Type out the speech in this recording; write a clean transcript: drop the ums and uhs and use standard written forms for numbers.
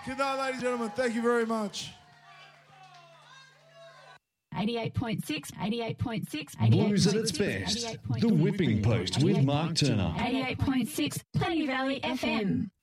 Good night, ladies and gentlemen. Thank you very much. 88.6, 88.6, 88.6. Blues at its best. The Whipping Post with Mark Turner. 88.6, Plenty Valley FM.